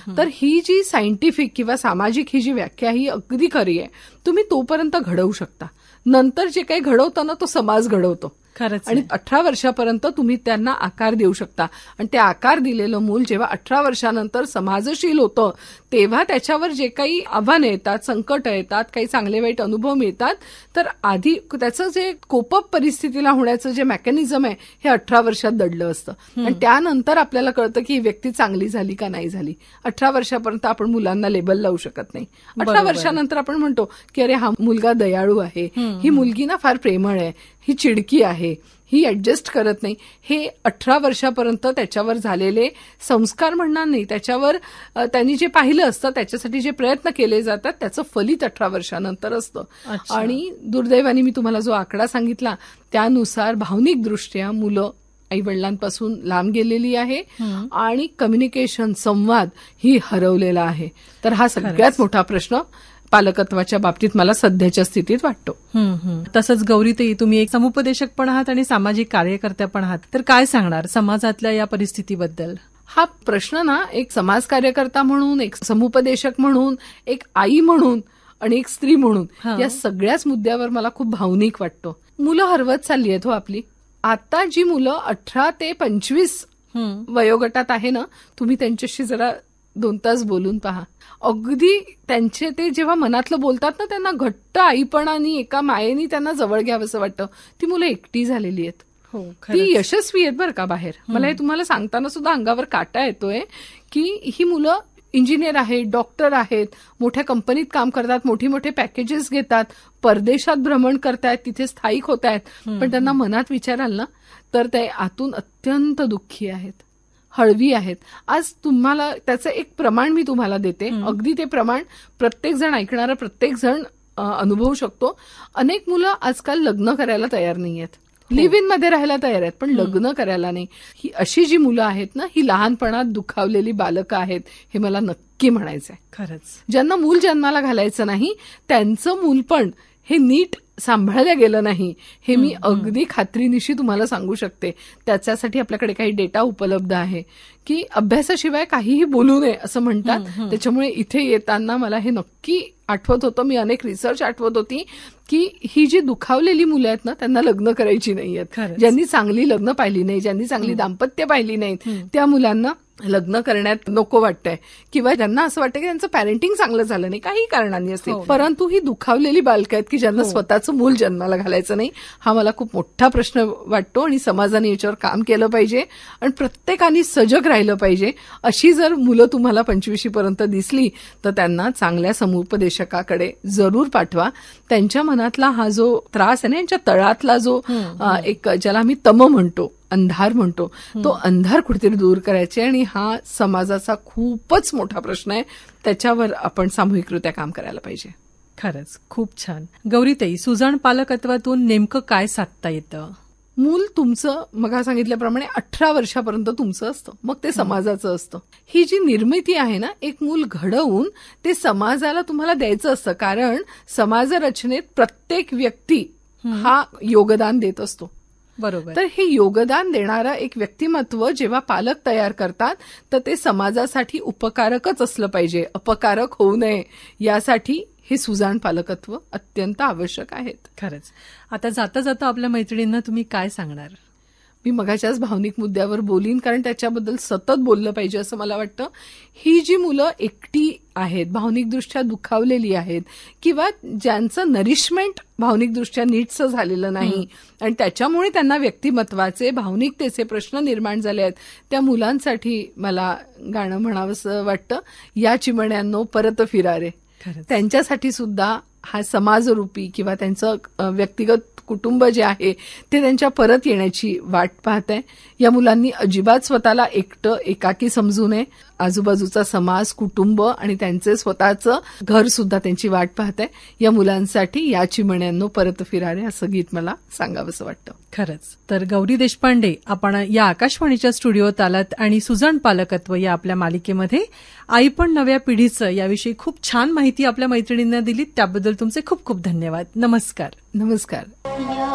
तर ही जी सायंटिफिक किंवा सामाजिक ही जी व्याख्या ही अगदी खरी आहे. तुम्ही तोपर्यंत घडवू शकता. नंतर जे काही घडवतं ना तो समाज घडवतो. खरंच. आणि 18 वर्षापर्यंत तुम्ही त्यांना आकार देऊ शकता. आणि ते आकार दिलेलं मूल जेव्हा 18 वर्षानंतर समाजशील होतं तेव्हा त्याच्यावर जे काही आव्हानं येतात, संकट येतात, काही चांगले वाईट अनुभव मिळतात, तर आधी त्याचं जे कोपअप परिस्थितीला होण्याचं जे मेकॅनिझम आहे हे 18 वर्षात दडलं असतं. आणि त्यानंतर आपल्याला कळतं की ही व्यक्ती चांगली झाली का नाही झाली. 18 वर्षापर्यंत आपण मुलांना लेबल लावू शकत नाही. 18 वर्षानंतर आपण म्हणतो की अरे हा मुलगा दयाळू आहे, ही मुलगी ना फार प्रेमळ आहे, ही चिडकी आहे, ही ऍडजस्ट करत नाही. हे 18 वर्षापर्यंत त्याच्यावर झालेले संस्कार म्हणणार नाही, त्याच्यावर त्यांनी जे पाहिलं असतं त्याच्यासाठी जे प्रयत्न केले जातात त्याचं फलित 18 वर्षानंतर असतं. आणि दुर्दैवाने मी तुम्हाला जो आकडा सांगितला त्यानुसार भावनिकदृष्ट्या मुलं आईवडिलांपासून लांब गेलेली आहे आणि कम्युनिकेशन, संवाद ही हरवलेला आहे. तर हा सगळ्यात मोठा प्रश्न पालकत्वाच्या बाबतीत मला सध्याच्या स्थितीत वाटतो. तसंच गौरीताई, तुम्ही एक समुपदेशक पण आहात आणि सामाजिक कार्यकर्त्या पण आहात, तर काय सांगणार समाजातल्या या परिस्थितीबद्दल? हा प्रश्न ना एक समाज कार्यकर्ता म्हणून, एक समुपदेशक म्हणून, एक आई म्हणून आणि एक स्त्री म्हणून या सगळ्याच मुद्द्यावर मला खूप भावनिक वाटतो. मुलं हरवत चालली आहेत हो आपली. आता जी मुलं 18 ते 25 वयोगटात आहे ना, तुम्ही त्यांच्याशी जरा 2 तास बोलून पहा. अगदी त्यांचे ते जेव्हा मनातलं बोलतात ना त्यांना घट्ट आईपणाने एका मायेनी त्यांना जवळ घ्यावं असं वाटतं. ती मुलं एकटी झालेली आहेत. ती यशस्वी आहेत बरं का बाहेर. मला हे तुम्हाला सांगताना सुद्धा अंगावर काटा येतोय की ही मुलं इंजिनियर आहेत, डॉक्टर आहेत, मोठ्या कंपनीत काम करतात, मोठी मोठे पॅकेजेस घेतात, परदेशात भ्रमण करतायत, तिथे स्थायिक होत आहेत. पण त्यांना मनात विचाराल ना तर ते आतून अत्यंत दुःखी आहेत, हळवी आहेत. आज तुम्हाला त्याचं एक प्रमाण मी तुम्हाला देते. अगदी ते प्रमाण प्रत्येक जण ऐकणारा प्रत्येक जण अनुभवू शकतो. अनेक मुलं आजकाल लग्न करायला तयार नाहीयेत, लिव्ह इन मध्ये राहायला तयार आहेत, पण लग्न करायला नाही. ही अशी जी मुलं आहेत ना ही लहानपणात दुखावलेली बालकं आहेत, हे मला नक्की म्हणायचंय. खरंच. ज्यांना मूल जन्माला घालायचं नाही त्यांचं मूलपण हे नीट सांभाळलं गेलं नाही, हे मी अगदी खात्रीनिशी तुम्हाला सांगू शकते. त्याच्यासाठी आपल्याकडे काही डेटा उपलब्ध आहे की अभ्यासाशिवाय काहीही बोलू नये असं म्हणतात. त्याच्यामुळे इथे येताना मला हे नक्की आठवत होतं, मी अनेक रिसर्च आठवत होती की ही जी दुखावलेली मुलं आहेत ना त्यांना लग्न करायची नाहीयेत. ज्यांनी चांगली लग्न पाहिली नाही, ज्यांनी चांगली दाम्पत्य पाहिली नाहीत, त्या मुलांना लग्न करण्यात नको वाटतंय किंवा ज्यांना असं वाटतं की त्यांचं पॅरेंटिंग चांगलं झालं नाही, काही कारणांनी असतील. परंतु ही दुखावलेली बालकं आहेत की ज्यांना स्वतःचं मूल जन्माला घालायचं नाही. हा मला खूप मोठा प्रश्न वाटतो आणि समाजाने याच्यावर काम केलं पाहिजे आणि प्रत्येकाने सजग राहिलं पाहिजे. अशी जर मुलं तुम्हाला 25 पर्यंत दिसली तर त्यांना चांगल्या समुपदेशकाकडे जरूर पाठवा. त्यांच्या मनातला हा जो त्रास आहे ना, यांच्या तळातला जो एक ज्याला आम्ही तम म्हणतो, अंधार म्हणतो, तो अंधार कुठेतरी दूर करायचे. आणि हा समाजाचा खूपच मोठा प्रश्न आहे, त्याच्यावर आपण सामूहिकरित्या काम करायला पाहिजे. खरंच खूप छान. गौरीताई, सुजाण पालकत्वातून नेमकं काय साधता येतं? मूल तुमचं मग सांगितल्याप्रमाणे 18 वर्षापर्यंत तुमचं असतं, मग ते समाजाचं असतं. ही जी निर्मिती आहे ना, एक मूल घडवून ते समाजाला तुम्हाला द्यायचं असतं, कारण समाजरचनेत प्रत्येक व्यक्ती हा योगदान देत असतो. बरोबर. तर हे योगदान देणारं एक व्यक्तिमत्व जेव्हा पालक तयार करतात तर ते समाजासाठी उपकारकच असलं पाहिजे, अपकारक होऊ नये. यासाठी हे सुजाण पालकत्व अत्यंत आवश्यक आहेत. खरंच. आता जाता जाता आपल्या मैत्रिणींना तुम्ही काय सांगणार? मी मगाच्याच भावनिक मुद्द्यावर बोलीन, कारण त्याच्याबद्दल सतत बोललं पाहिजे असं मला वाटतं. ही जी मुलं एकटी आहेत, भावनिकदृष्ट्या दुखावलेली आहेत किंवा ज्यांचं नरिशमेंट भावनिकदृष्ट्या नीटचं झालेलं नाही आणि त्याच्यामुळे त्यांना व्यक्तिमत्वाचे, भावनिकतेचे प्रश्न निर्माण झाले आहेत, त्या मुलांसाठी मला गाणं म्हणावंसं वाटतं, या चिमण्यांनो परत फिरा रे. त्यांच्यासाठी सुद्धा हा समाजरूपी किंवा त्यांचं व्यक्तिगत कुटुंब जे आहे ते त्यांच्या परत येण्याची वाट पाहत आहे. या मुलांनी अजिबात स्वतःला एकटं, एकाकी समजू नये. आजूबाजूचा समाज, कुटुंब आणि त्यांचे स्वतःचं घर सुद्धा त्यांची वाट पाहत आहे. या मुलांसाठी या चिमण्यांनो परत फिरारे असं गीत मला सांगावंसं वाटतं. खरंच. तर गौरी देशपांडे, आपण या आकाशवाणीच्या स्टुडिओत आलात आणि सुजाण पालकत्व या आपल्या मालिकेमध्ये आई पण नव्या पिढीचं याविषयी खूप छान माहिती आपल्या मैत्रिणींना दिलीत. त्याबद्दल तुमचे खूप खूप धन्यवाद. नमस्कार. नमस्कार.